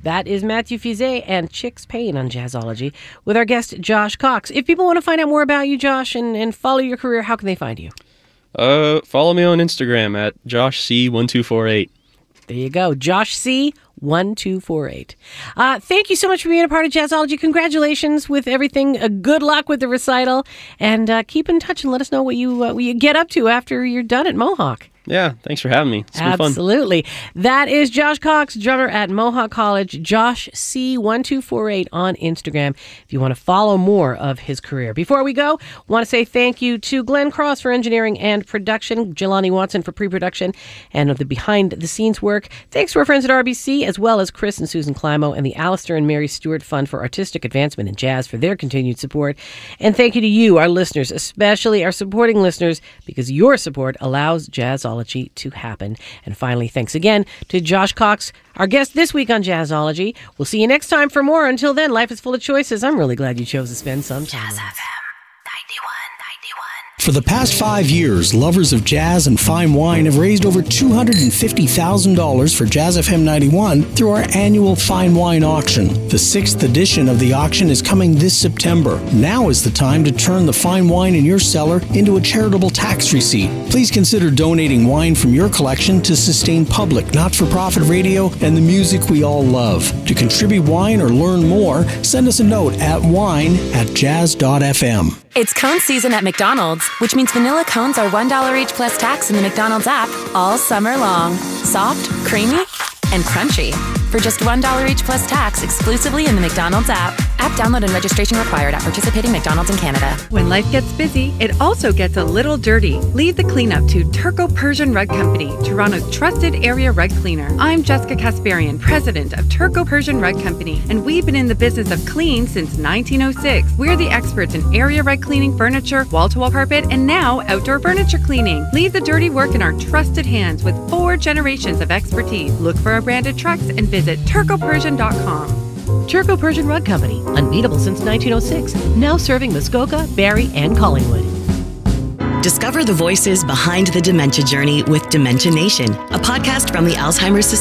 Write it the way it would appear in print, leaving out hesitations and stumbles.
That is Matthew Fizet and Chicks Payne on Jazzology with our guest, Josh Cox. If people want to find out more about you, Josh, and follow your career, how can they find you? Follow me on Instagram at JoshC1248. There you go, JoshC1248. Thank you so much for being a part of Jazzology. Congratulations with everything. Good luck with the recital, and keep in touch and let us know what you get up to after you're done at Mohawk. Yeah, thanks for having me. It's been fun. Absolutely. That is Josh Cox, drummer at Mohawk College, JoshC1248 on Instagram, if you want to follow more of his career. Before we go, I want to say thank you to Glenn Cross for engineering and production, Jelani Watson for pre-production and of the behind-the-scenes work. Thanks to our friends at RBC, as well as Chris and Susan Climo and the Alistair and Mary Stewart Fund for Artistic Advancement in Jazz for their continued support. And thank you to you, our listeners, especially our supporting listeners, because your support allows Jazzology to happen. And finally, thanks again to Josh Cox, our guest this week on Jazzology. We'll see you next time for more. Until then, life is full of choices. I'm really glad you chose to spend some time. Jazz FM 91.91. For the past 5 years, lovers of jazz and fine wine have raised over $250,000 for Jazz FM 91 through our annual Fine Wine Auction. The 6th edition of the auction is coming this September. Now is the time to turn the fine wine in your cellar into a charitable tax receipt. Please consider donating wine from your collection to sustain public, not-for-profit radio and the music we all love. To contribute wine or learn more, send us a note at wine@jazz.fm. It's cone season at McDonald's, which means vanilla cones are $1 each plus tax in the McDonald's app all summer long. Soft, creamy, and crunchy. For just $1 each plus tax exclusively in the McDonald's app. App download and registration required at participating McDonald's in Canada. When life gets busy, it also gets a little dirty. Leave the cleanup to Turco Persian Rug Company, Toronto's trusted area rug cleaner. I'm Jessica Kasparian, president of Turco Persian Rug Company, and we've been in the business of clean since 1906. We're the experts in area rug cleaning, furniture, wall-to-wall carpet, and now outdoor furniture cleaning. Leave the dirty work in our trusted hands with 4 generations of expertise. Look for our branded trucks and visit turcopersian.com. Turco Persian Rug Company, unbeatable since 1906, now serving Muskoka, Barrie, and Collingwood. Discover the voices behind the dementia journey with Dementia Nation, a podcast from the Alzheimer's Society.